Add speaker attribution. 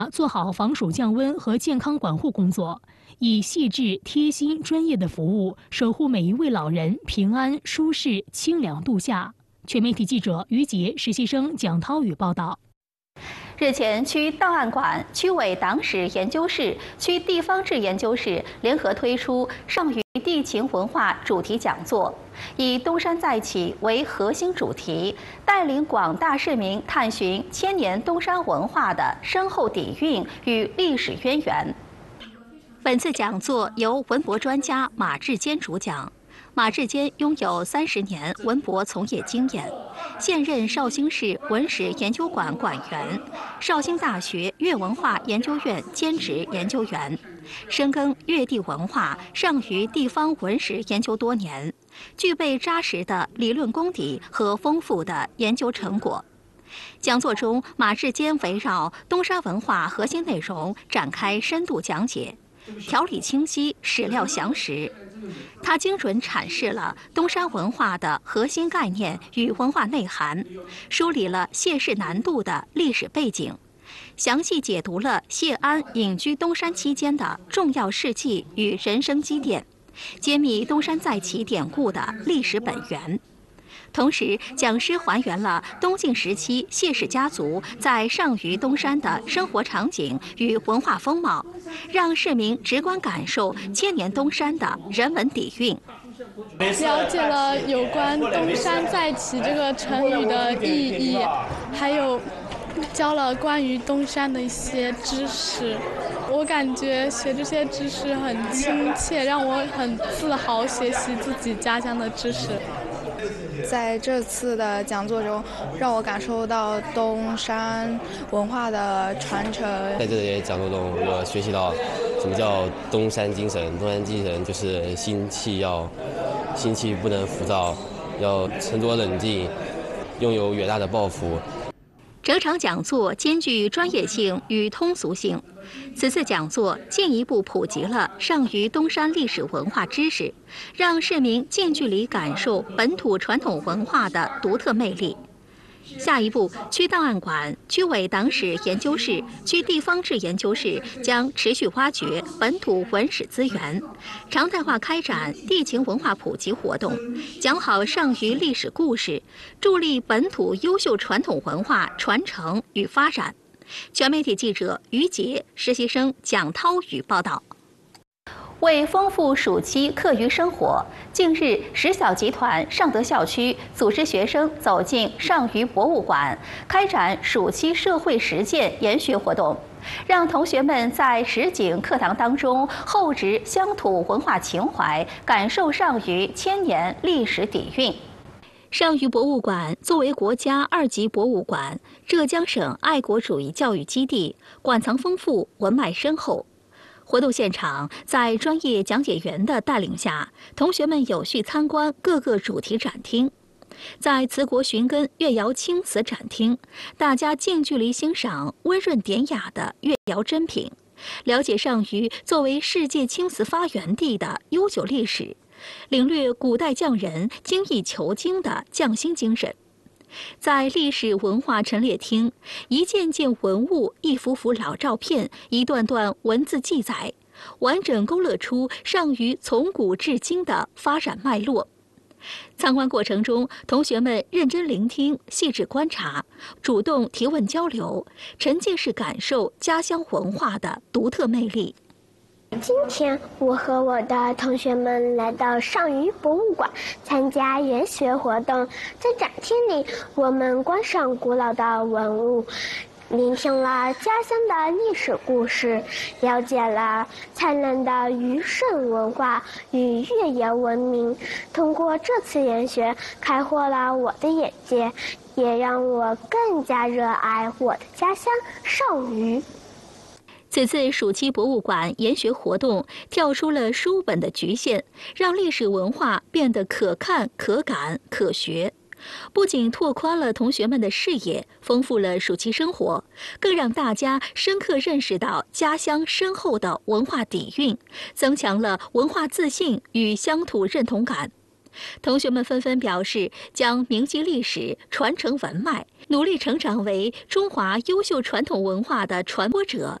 Speaker 1: 做好防暑降温和健康管护工作，以细致、贴心、专业的服务守护每一位老人平安、舒适、清凉度夏。全媒体记者于杰、实习生蒋涛宇报道。
Speaker 2: 日前，区档案馆、区委党史研究室、区地方志研究室联合推出上虞地勤文化主题讲座，以“东山再起”为核心主题，带领广大市民探寻千年东山文化的深厚底蕴与历史渊源。本次讲座由文博专家马志坚主讲。马志坚拥有30年文博从业经验，现任绍兴市文史研究馆馆员，绍兴大学粤文化研究院兼职研究员，深耕粤地文化、上虞地方文史研究多年，具备扎实的理论功底和丰富的研究成果。讲座中，马志坚围绕东山文化核心内容展开深度讲解，条理清晰，史料详实。他精准阐释了东山文化的核心概念与文化内涵，梳理了谢氏南渡的历史背景，详细解读了谢安隐居东山期间的重要事迹与人生积淀，揭秘东山再起典故的历史本源。同时，讲师还原了东晋时期谢氏家族在上虞东山的生活场景与文化风貌，让市民直观感受千年东山的人文底蕴。
Speaker 3: 了解了有关“东山再起”这个成语的意义，还有教了关于东山的一些知识。我感觉学这些知识很亲切，让我很自豪学习自己家乡的知识。
Speaker 4: 在这次的讲座中，让我感受到东山文化的传承。
Speaker 5: 在这些讲座中，我学习到什么叫东山精神。东山精神就是心气不能浮躁，要沉着冷静，拥有远大的抱负。
Speaker 2: 整场讲座兼具专业性与通俗性。此次讲座进一步普及了上虞东山历史文化知识，让市民近距离感受本土传统文化的独特魅力。下一步，区档案馆、区委党史研究室、区地方志研究室将持续挖掘本土文史资源，常态化开展地勤文化普及活动，讲好上虞历史故事，助力本土优秀传统文化传承与发展。全媒体记者于杰、实习生蒋涛宇报道。为丰富暑期课余生活，近日实小集团尚德校区组织学生走进上虞博物馆，开展暑期社会实践研学活动，让同学们在实景课堂当中厚植乡土文化情怀，感受上虞千年历史底蕴。上虞博物馆作为国家2级博物馆、浙江省爱国主义教育基地，馆藏丰富，文脉深厚。活动现场，在专业讲解员的带领下，同学们有序参观各个主题展厅。在词国寻根越窑青瓷展厅，大家近距离欣赏温润典雅的越窑珍品，了解上虞作为世界青瓷发源地的悠久历史，领略古代匠人精益求精的匠心精神。在历史文化陈列厅，一件件文物、一幅幅老照片、一段段文字记载，完整勾勒出上虞从古至今的发展脉络。参观过程中，同学们认真聆听、细致观察，主动提问交流，沉浸式感受家乡文化的独特魅力。
Speaker 6: 今天我和我的同学们来到上虞博物馆参加研学活动，在展厅里，我们观赏古老的文物，聆听了家乡的历史故事，了解了灿烂的虞舜文化与越冶文明。通过这次研学，开阔了我的眼界，也让我更加热爱我的家乡上虞。
Speaker 2: 此次暑期博物馆研学活动跳出了书本的局限，让历史文化变得可看、可感、可学。不仅拓宽了同学们的视野，丰富了暑期生活，更让大家深刻认识到家乡深厚的文化底蕴，增强了文化自信与乡土认同感。 同学们纷纷表示，将铭记历史、传承文脉，努力成长为中华优秀传统文化的传播者